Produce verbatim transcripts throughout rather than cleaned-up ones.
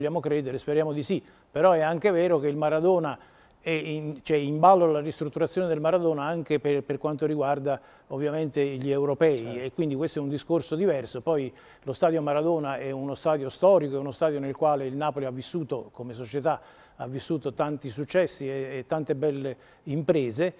Vogliamo credere, speriamo di sì, però è anche vero che il Maradona, è in, cioè in ballo la ristrutturazione del Maradona anche per, per quanto riguarda ovviamente gli europei, certo. E quindi questo è un discorso diverso. Poi lo stadio Maradona è uno stadio storico, è uno stadio nel quale il Napoli ha vissuto, come società, ha vissuto tanti successi e, e tante belle imprese,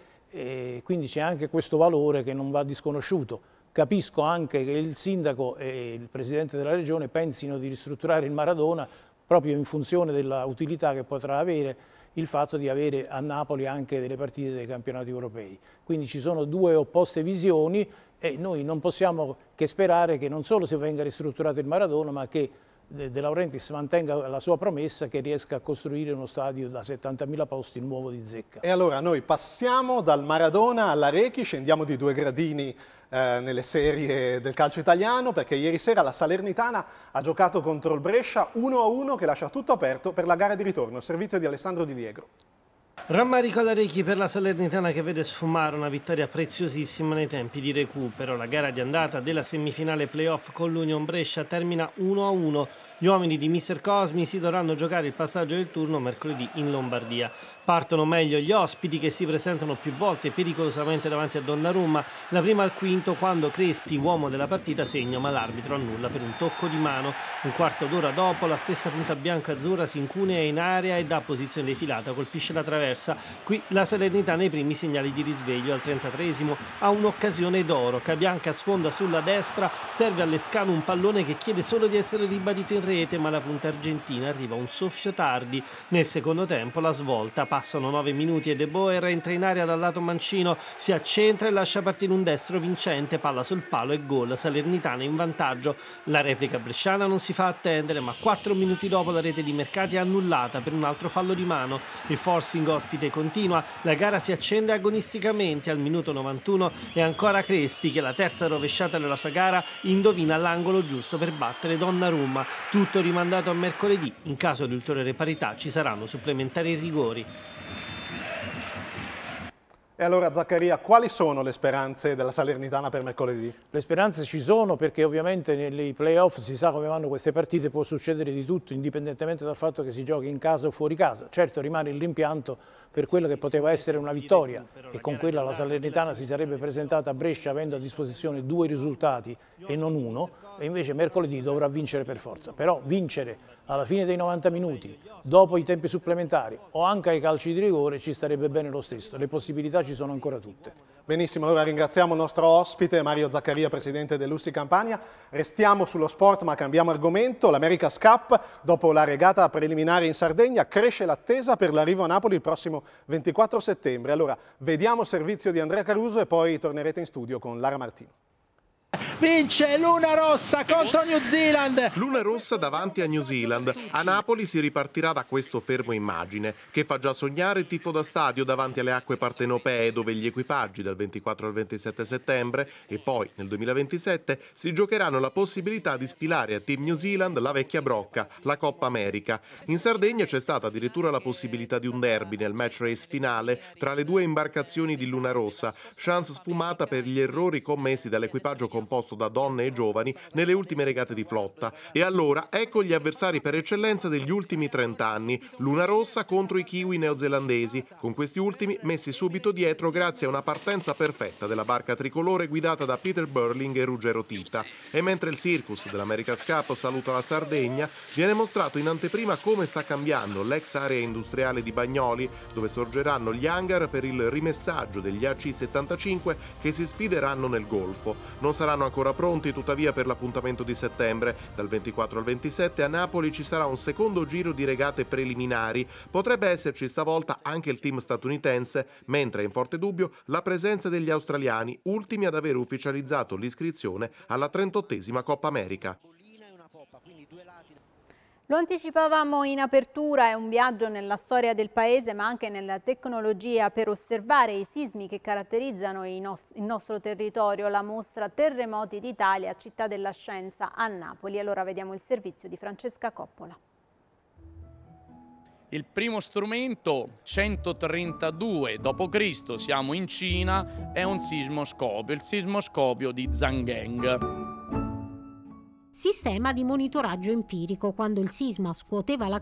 e quindi c'è anche questo valore che non va disconosciuto. Capisco anche che il sindaco e il presidente della regione pensino di ristrutturare il Maradona proprio in funzione della utilità che potrà avere il fatto di avere a Napoli anche delle partite dei campionati europei. Quindi ci sono due opposte visioni e noi non possiamo che sperare che non solo si venga ristrutturato il Maradona, ma che De Laurentiis mantenga la sua promessa che riesca a costruire uno stadio da settantamila posti nuovo di zecca. E allora noi passiamo dal Maradona all'Arechi, scendiamo di due gradini eh, nelle serie del calcio italiano, perché ieri sera la Salernitana ha giocato contro il Brescia uno a uno che lascia tutto aperto per la gara di ritorno, servizio di Alessandro Di Liegro. Rammarico all'Arechi per la Salernitana che vede sfumare una vittoria preziosissima nei tempi di recupero. La gara di andata della semifinale playoff con l'Union Brescia termina uno a uno. Gli uomini di mister Cosmi si dovranno giocare il passaggio del turno mercoledì in Lombardia. Partono meglio gli ospiti che si presentano più volte pericolosamente davanti a Donnarumma. La prima al quinto quando Crespi, uomo della partita, segna ma l'arbitro annulla per un tocco di mano. Un quarto d'ora dopo la stessa punta bianca-azzurra si incunea in area e da posizione defilata colpisce la traversa. Qui la Salernitana nei primi segnali di risveglio. Al trentatreesimo ha un'occasione d'oro. Cabianca sfonda sulla destra, serve all'Escano un pallone che chiede solo di essere ribadito in rete, ma la punta argentina arriva un soffio tardi. Nel secondo tempo la svolta, passano nove minuti e De Boer entra in area dal lato mancino, si accentra e lascia partire un destro vincente, palla sul palo e gol. Salernitana in vantaggio. La replica bresciana non si fa attendere, ma quattro minuti dopo la rete di Mercati è annullata per un altro fallo di mano. Il forcing ospite continua, la gara si accende agonisticamente. Al minuto novantuno è ancora Crespi che la terza rovesciata della sua gara indovina l'angolo giusto per battere Donnarumma. Tutto rimandato a mercoledì. In caso di ulteriore parità ci saranno supplementari rigori. E allora Zaccaria, quali sono le speranze della Salernitana per mercoledì? Le speranze ci sono perché ovviamente nei playoff si sa come vanno queste partite, può succedere di tutto indipendentemente dal fatto che si giochi in casa o fuori casa. Certo rimane il rimpianto per quella che poteva essere una vittoria e con quella la Salernitana si sarebbe presentata a Brescia avendo a disposizione due risultati e non uno, e invece mercoledì dovrà vincere per forza. Però vincere alla fine dei novanta minuti, dopo i tempi supplementari o anche ai calci di rigore ci starebbe bene lo stesso, le possibilità ci sono ancora tutte. Benissimo, allora ringraziamo il nostro ospite Mario Zaccaria, presidente dell'Ussi Campania. Restiamo sullo sport ma cambiamo argomento. L'America's Cup, dopo la regata preliminare in Sardegna, cresce l'attesa per l'arrivo a Napoli il prossimo ventiquattro settembre. Allora vediamo il servizio di Andrea Caruso e poi tornerete in studio con Lara Martino. Vince Luna Rossa contro New Zealand. Luna Rossa davanti a New Zealand. A Napoli si ripartirà da questo fermo immagine che fa già sognare il tifo da stadio davanti alle acque partenopee, dove gli equipaggi dal ventiquattro al ventisette settembre e poi nel duemilaventisette si giocheranno la possibilità di sfilare a Team New Zealand la vecchia brocca, la Coppa America. In Sardegna c'è stata addirittura la possibilità di un derby nel match race finale tra le due imbarcazioni di Luna Rossa, chance sfumata per gli errori commessi dall'equipaggio composto da donne e giovani nelle ultime regate di flotta. E allora ecco gli avversari per eccellenza degli ultimi trent'anni, Luna Rossa contro i kiwi neozelandesi, con questi ultimi messi subito dietro grazie a una partenza perfetta della barca tricolore guidata da Peter Burling e Ruggero Tita. E mentre il circus dell'America's Cup saluta la Sardegna, viene mostrato in anteprima come sta cambiando l'ex area industriale di Bagnoli, dove sorgeranno gli hangar per il rimessaggio degli A C settantacinque che si sfideranno nel Golfo. Non saranno ancora pronti tuttavia per l'appuntamento di settembre. Dal ventiquattro al ventisette a Napoli ci sarà un secondo giro di regate preliminari. Potrebbe esserci stavolta anche il team statunitense, mentre è in forte dubbio la presenza degli australiani, ultimi ad aver ufficializzato l'iscrizione alla trentottesima Coppa America. Lo anticipavamo in apertura, è un viaggio nella storia del paese ma anche nella tecnologia per osservare i sismi che caratterizzano il nostro territorio, la mostra Terremoti d'Italia, Città della Scienza a Napoli. Allora vediamo il servizio di Francesca Coppola. Il primo strumento, centotrentadue dopo Cristo, siamo in Cina, è un sismoscopio, il sismoscopio di Zhangeng. Sistema di monitoraggio empirico. Quando il sisma scuoteva la